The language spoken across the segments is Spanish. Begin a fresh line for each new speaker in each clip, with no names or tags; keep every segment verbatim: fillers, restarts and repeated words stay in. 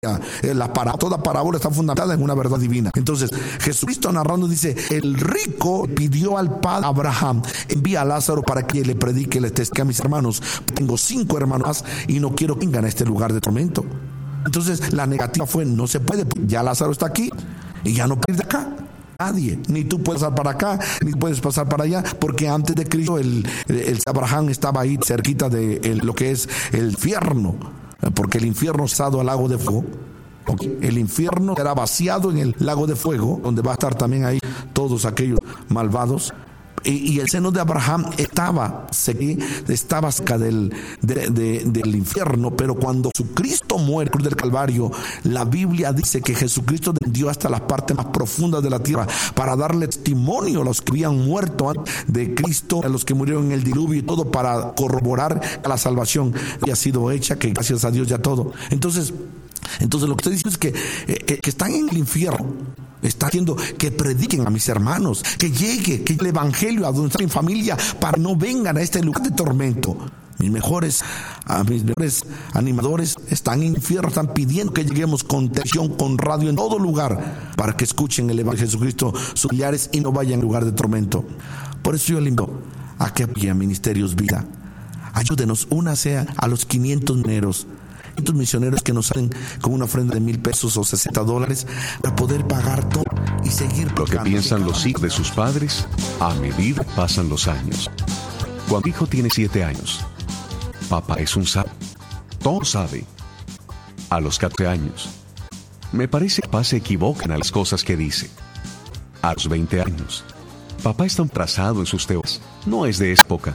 La para, toda parábola está fundamentada en una verdad divina. Entonces, Jesucristo narrando dice: el rico pidió al padre Abraham, envía a Lázaro para que le predique, le testifique a mis hermanos. Tengo cinco hermanos y no quiero que vengan a este lugar de tormento. Entonces, la negativa fue: no se puede, ya Lázaro está aquí y ya no puede ir de acá. Nadie, ni tú puedes pasar para acá, ni puedes pasar para allá, porque antes de Cristo el, el, el Abraham estaba ahí cerquita de el, lo que es el infierno, porque el infierno es al lago de fuego. El infierno será vaciado en el lago de fuego, donde va a estar también ahí todos aquellos malvados. Y, y el seno de Abraham estaba, estaba cerca del, de, de, del infierno, pero cuando Jesucristo muere en la cruz del Calvario, la Biblia dice que Jesucristo descendió hasta las partes más profundas de la tierra para darle testimonio a los que habían muerto antes de Cristo, a los que murieron en el diluvio y todo, para corroborar que la salvación había sido hecha, que gracias a Dios ya todo. Entonces, entonces lo que estoy diciendo es que, eh, que están en el infierno. Está haciendo que prediquen a mis hermanos, que llegue, que el evangelio a donde está mi familia, para no vengan a este lugar de tormento. Mis mejores, a mis mejores animadores están en el infierno, están pidiendo que lleguemos con televisión, con radio, en todo lugar, para que escuchen el evangelio de Jesucristo, sus familiares, y no vayan al lugar de tormento. Por eso yo le invito a que apoyen Ministerios Vida. Ayúdenos, únase a los quinientos mineros. Estos misioneros que nos salen con una ofrenda de mil pesos o sesenta dólares para poder pagar todo y seguir
lo que piensan los hijos de sus padres a medida que pasan los años. Cuando el hijo tiene siete años, papá es un sabio, todo sabe. A los catorce años, me parece que papá se equivoca en las cosas que dice. A los veinte años, papá está atrasado en sus teorías, no es de época.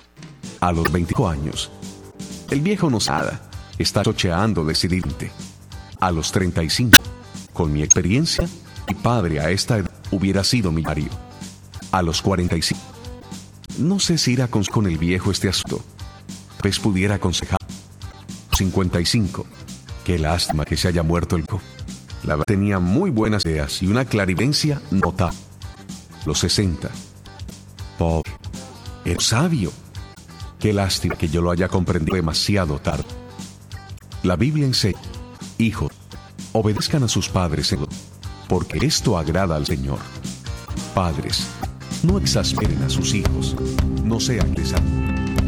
A los veinticinco años, el viejo no sabe nada. Está chocheando decididamente. A los treinta y cinco, con mi experiencia, mi padre a esta edad hubiera sido mi marido. A los cuarenta y cinco, no sé si ir a con, con el viejo este asunto. Pues pudiera aconsejar. cincuenta y cinco, qué lástima que se haya muerto el viejo. La verdad tenía muy buenas ideas y una clarividencia notable. Los sesenta, pobre, era sabio. Qué lástima que yo lo haya comprendido demasiado tarde. La Biblia enseña: hijos, obedezcan a sus padres, porque esto agrada al Señor. Padres, no exasperen a sus hijos, no sean desagradables.